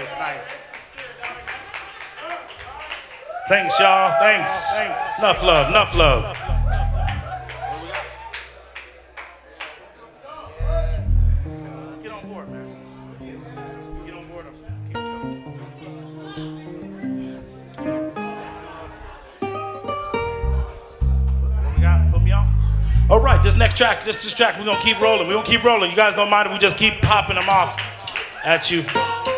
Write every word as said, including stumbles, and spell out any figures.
nice, nice. Thanks, y'all. Thanks. Thanks. Enough love. Enough love. Let's get on board, man. Get on board. What we got? Put me on. All right, this next track, this, this track, we're gonna keep rolling. We're gonna keep rolling. You guys don't mind if we just keep popping them off at you.